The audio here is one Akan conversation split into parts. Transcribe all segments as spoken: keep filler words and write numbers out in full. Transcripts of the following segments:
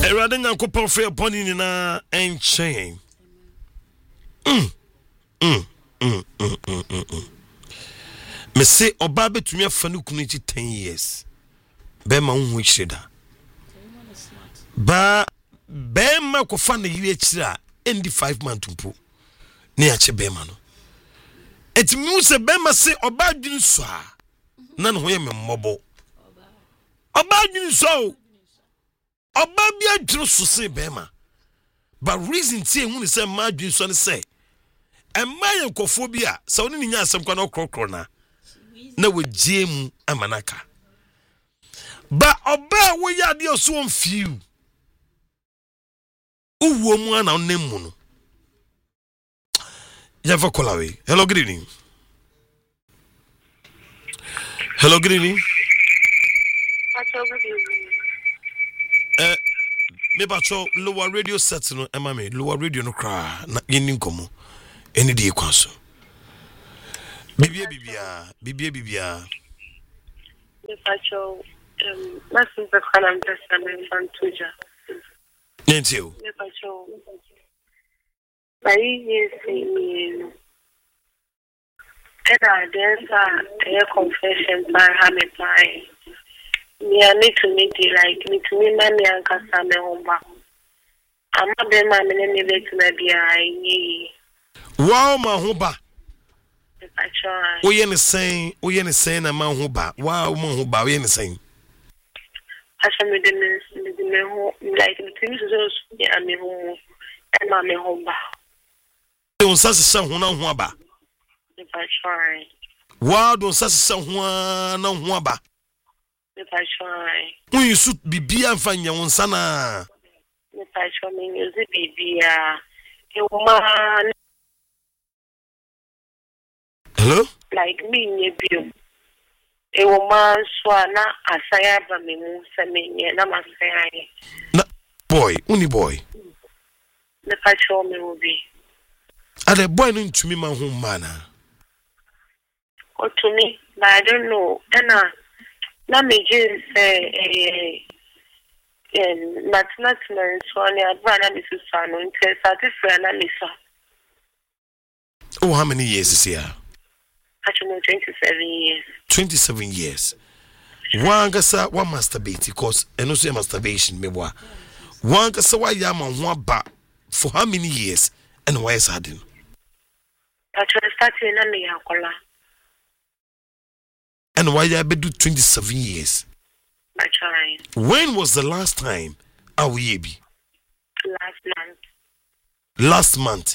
Erade Nyankopon fe boni ni na enchen. Mm. Mm. Mm. Mm. Mm. Mm. Me say oba betumi afa no kunu chi ten years. Be ma hu hweda. Ba be ma ko fa na yire chira endi five months mpo. Ne ache be ma no. Etimi se be ma say oba adwin so a. Na no ho ye me mmobo. Oba adwin so. Oba bi adwin so say be ma. But reason tie hu ni say ma adwin so ne say. Emma yankofo bi a sa woni nya asem kwa na okrokro na. Na we jemu amanaka. Ba oba wo ya de so mfiu. Uwo mu ana onemu no. Yava Kolawe. Hello, good evening. Hello, good evening. Eh, me bacho lower radio set no ema me lower radio no kra na yeni nkomo. Eni di ekwaso. Bibia bibia, bibia bibia. Me bacho um masin pe kana mpesa me fantuja. Nentio. Me bacho. Bayi yesi Eda there's a confession by Hamid Pai. Me I need to meet you like me to me money and kasame homba. I'm not be my me ne be to na bia Wow ma homba. Me bacho. Wo ye ne sen, wo ye ne sen na ma homba. Wow ma homba, wo ye ne sen. Asha me de me de me ho like me to me so ya me ho. E ma me homba. Don sase se ho na ho aba. Me bacho. Wow don sase se ho na ho aba. Me bacho. Wo yisu bibia mfa nya won sana. Me bacho me use bibia. E uma Hello? like me nyebio. E uma so na asaya ba me mu se me nye na masaya. Na boy, uni boy. Me bacho me obi. Ade boy no ntumi ma ho mana. Or to me, but I don't know. And uh, na me just say eh eh not not man so ni advana mi susa no nte satisfy na me sa. Oh, how many years is here? Actually twenty-seven years. twenty-seven years. One gasa one masturbate because and also masturbation me wa. One gasa wa ya ma ho aba for how many years and why is hardin? Actually starting na me yakola. And why you do twenty-seven years? My child. When was the last time are we be? Last month. Last month.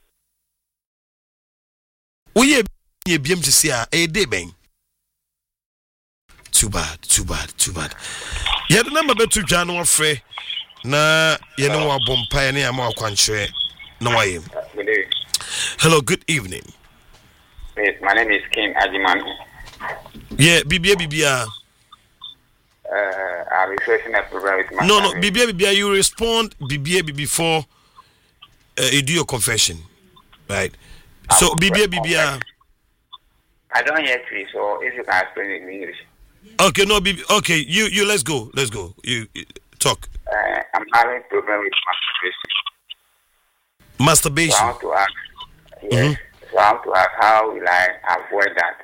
We ye be to see a day bang. Too bad, too bad, too bad. Yeah, the number to January free. Na you know what bompire near more country. No I am. Hello, good evening. Yes, my name is King Ajiman. Yeah, Bibia Bibia. Uh, I'm refreshing a program with my No, family. no, Bibia Bibia, you respond Bibia before uh, you do your confession. Right? So, Bibia Bibia. I don't hear you, so if you can explain it in English. Okay, no, Bibi, okay, you, you, let's go, let's go. You, you talk. Uh, I'm having a problem with masturbation. Masturbation. So I want to ask, yes, Mm-hmm. so I want to ask, how will I avoid that?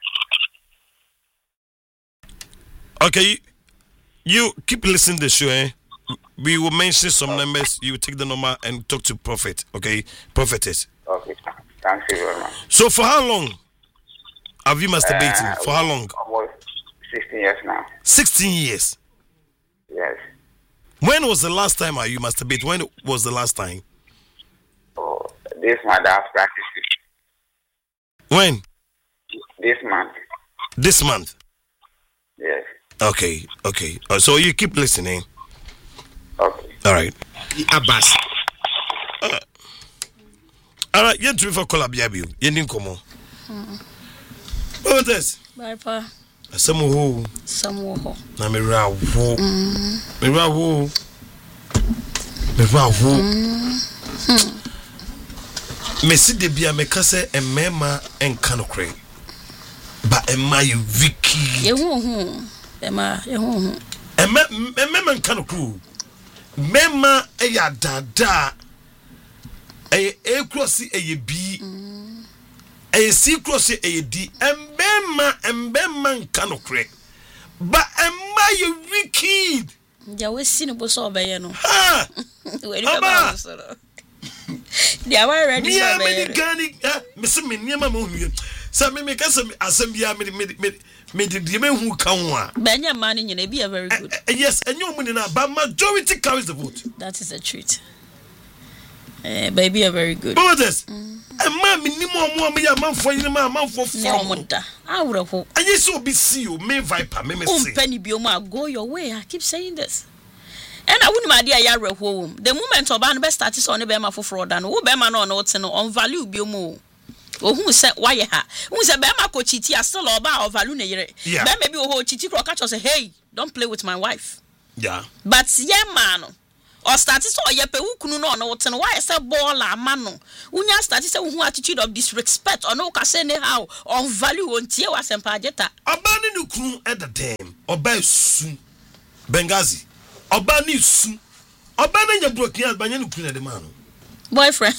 Okay, you, you keep listening to the show, eh? We will mention some numbers. You will take the number and talk to Prophet, okay? Prophetess. Okay, thank you very much. So, for how long have you masturbated? Uh, for how long? Almost sixteen years now. sixteen years. Yes. When was the last time are you masturbated? When was the last time? Oh, this month I've practiced it. When? This month. This month. Yes. Okay, okay. Uh, so you keep listening. Okay. All right. Abbas. Uh, all right. You for Kolabiabu. You didn't come on. What is? Bye, pa. Some who. Some who. Na me ra who. Me ra who. Me ra who. Me si de bia me kase emema enkanokre. Ba emma you Vicky. Ye hu hu. Emma, ye hu hu. Emma emma enkanokru. mema eya dada eye e cross eye bi eye si cross eye di embema embema nka no kre ba emma ye wicked ya we si no bo so obeye no ha we ri ba so no dia wa ready so obeye me gani me se me niam ma hu sa me me kasa asem bia me me me de me hu kan ho a benya man nyina be very good yes enyo mu ni na but majority carries the vote. That is the truth. Eh baby are very good. But this emma me ni mo mo me ya manfo yin ma manfo form monta awreho anye so be see you me viper me me say um penny bi o ma go your way. I keep saying this. And I wouldn't my dear ya reho the moment oba no be start so ne be ma foforo da no wo be ma no no te no on value bi o mo ohun se why ha ohun se be ma ko chiti asel oba of value ne yere be ma bi o ho chiti kro catch us hey don't play with my wife. Yeah, but yeah man or start so ye pe wukunu no no wote no why say ball ama no unya start say who attitude of disrespect or no ka say ne how on value on tie wa sempa ageta oba ni nukunu at the dem oba su Benghazi oba ni su oba na nya broken as banya nukunu na de man boyfriend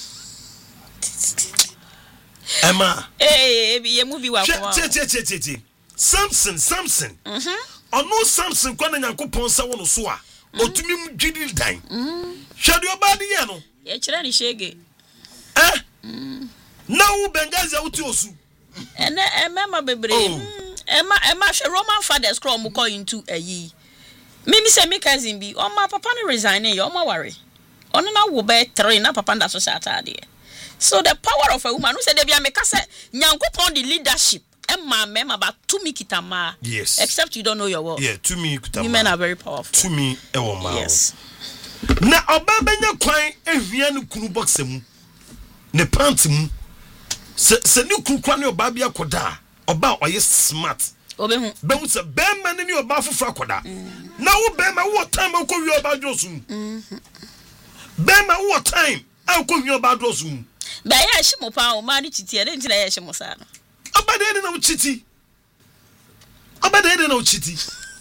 Emma eh ye movie wa kwa che che che che che Samson Samson mhm ono Samson kwa na Nyankopon sa wo no so a otumi mu dwidil dan mhm hwede oba de ye no ye kire ni shege eh mhm na wo Benghazi awuti osu ene emema bebre ema ema hwe Roman fathers crawl mu call into ayi mimi se me cousin bi o ma papa no resign ye o ma worry ono na wo be three na papa nda so atade. So the power of a woman who said they be make us Nyankopon the leadership emma mema ba to me kitama. Yes. Except you don't know your word. Yeah, to me kitama. Women are very powerful. To me e wo ma. Yes. Na oba benya kwan ehia no kunu box mu. Ne pant mu. Se se ni kunu kwan ne oba bia koda. Oba oye smart. Obe hu. Be hu se be ma ne ni oba fofra koda. Na wo be ma wo time ko wi oba josu. Mhm. Be ma wo time a ko wi oba josu. Ba ya hye mo pa o ma ni titi e nti na ya hye mo sa no. Oba de na uchiti. Oba de na uchiti.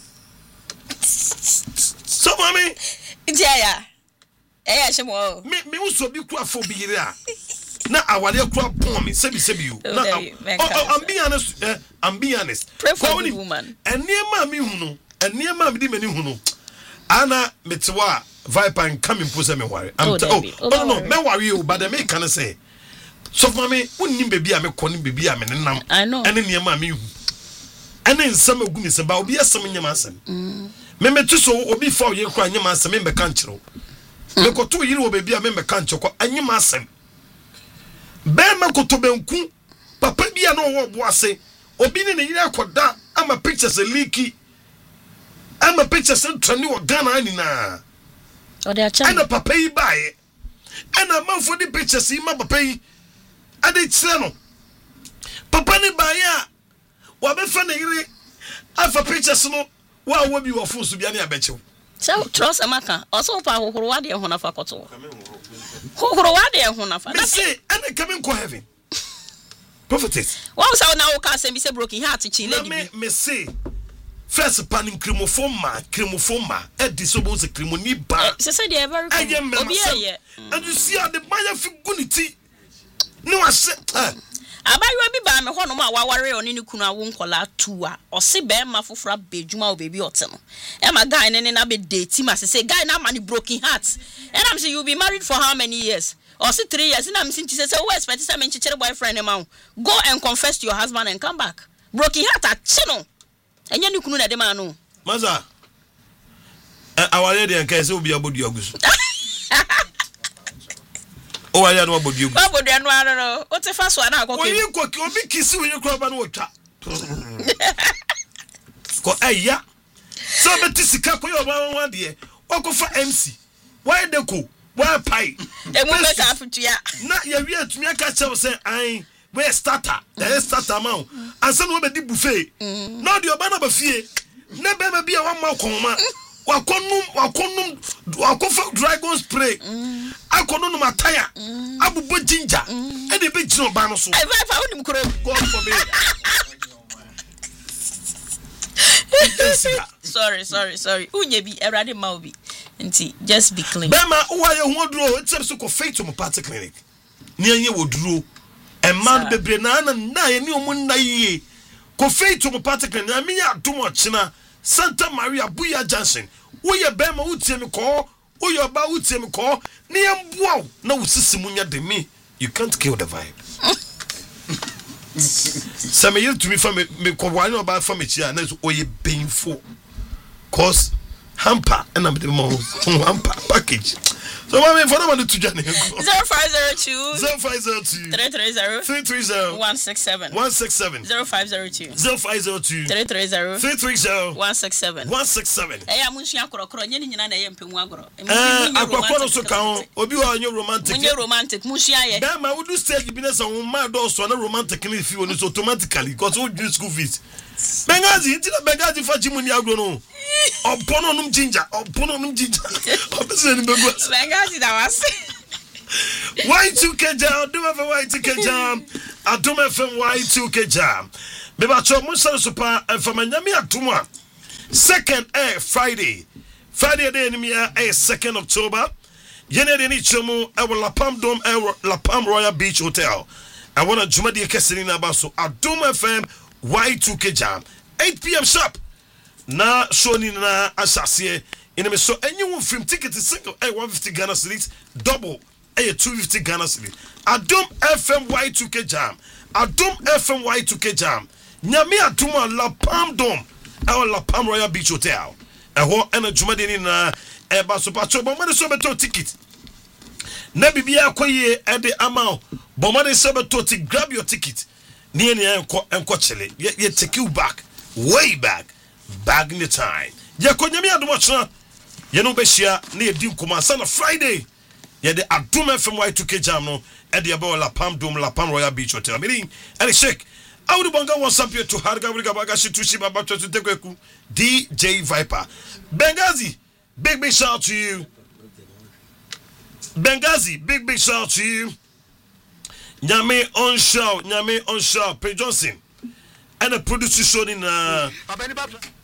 So mami, nti ya. E ya hye mo. Me me uso bi kura fo bi yire a. Na awale kura pon me sebi sebi you. Na I'm being honest, eh, I'm being honest. Pray for the woman. Eniema mi hu no, eniema mi di mani hu no. Ana metwa viper and come impose me worry. I'm oh, oh no, me worry you, but the me can say. So for me, unnim baby am ko ni baby am ne nam. I know. Ene niema mi hu. Ene nsam agu mi se ba obi asem nyama asem. Me me tu so obi fa ye kra nyama asem me be kan kiro. Me ko to yiri wo baby am me kan kiro anyama asem. Be me ko to benku papa bia no wo bo ase. Obi ne ne yiri akoda ama pictures leaky. Ama pictures trani wo Ghana ani na. O de acha. Ana papa yi bae. Ana manfo di pictures yi ma papa yi. Ade tire no. Papa ni bae a wa be fa ne yire afa pictures no wa wo bi wo fon so bia ne abechew. So trust amaka. Also pa hohoro wa de ho na fa koto. Hohoro wa de ho na fa. Me say ana coming ko heaven. Prophetess. Wa say na wo ka say me say broken heart chi lady bi. Me me say first pan crimofoma crimofoma e disobo se crimoni ba. Se say dey very cool. Obi aye. And you see how the buyer figunity. No I say abayo bi ba me ho no ma waware oni ne kunu awo nkola tuwa o se be ma fofora bedwuma o baby ote no e ma guy ne ne na be date ma se say guy na man broken heart and I'm say you be married for how many years or say three years and I'm saying say say we expect say me chichere boyfriend e ma go and confess to your husband and come back broken heart a chi no enye ne kunu na de ma no maza awale de nka se obi abodu agusu o wa ya no abodu agusu abodu anu anu no o te fa so na akoko oyi koki obi kisi we kro ba no otwa ko eya so beti sika ko yo ba wan de o ko fa M C why de ko why pai e mu be ka futua na ya wi atumi aka chew say an we starter there is starter man ansa no be di buffet na de oba na ba fie na be ma bia wa ma konma wakonum wakonum wakofa dragon spray akonum mataya abubo ginger e de be gino ba no so I five onim kuro God forbid sorry sorry sorry unye bi erade ma obi nti just be clean bema uwa ye ho duro etsem so ko faith to party clinic ni anye wo duro e man bebre na na na ye ni omu na yie ko faith to party clinic na me ya domo china Santa Maria Buya Johnson wo ye bema utie me ko wo ye ba utie me ko ni emboa na wo sisimunya de me you can't kill the vibe. Some years to me from me kwani oba from me chia na so oye painful cause hamper and I'm the most hamper package. So my man for them to join zero five zero two zero five zero two three three zero three three zero one six seven one six seven zero five zero two zero five zero two three three zero three three zero one six seven one six seven. Eh amunsia korokoro nye ni nyina na ye mpemu agoro. Eh akwakoro so ka ho obi wa onye romantic. Onye romantic munsia ye. Then my would stage bi na so ma do so na romantic ni fi oni so automatically because we do school fees. Bengazi inti na Bengazi fa jimu ni agro no. Opono num ginger, opono num ginger. Obese ni begu. Bengazi da was. Y two K jam, do have a Y two K jam. Adum F M Y two K jam. Me ba cho mo sare so pa enfama nyame atumwa. Second eh Friday. Friday day ni me eh second October. Yene de ni chomo e wo La Palm Dome e La Palm Royal Beach Hotel. I want to juma de kesini na ba so Adum F M Y two K jam eight p.m. sharp na show ni na asase ina me so enyu film ticket single eh one fifty Ghana cedis double eh two fifty Ghana cedis Adum F M Y two K jam Adum F M Y two K jam nyame Adum La Palm Dome eh La Palm Royal Beach Hotel eh ho ena juma de ni na eh ba so pa cho bo mo so beto ticket na bibia akoye eh de amount bo mo de so beto ticket grab your ticket near near enko chile ye take you back way back back in the time ye konyami adom chana ye no be hia na ye di nkoma sana Friday ye de Adum F M Y two K jam no e de about La Palm Dome La Palm Royal Beach Hotel meaning and shake I would banga WhatsApp here to harga wilga baga shi tushi baba to tekweku D J Viper Bengazi big big shout to you Bengazi big big shout to you Nyame on show, Nyame on show, P. Johnson, and a producer show in uh.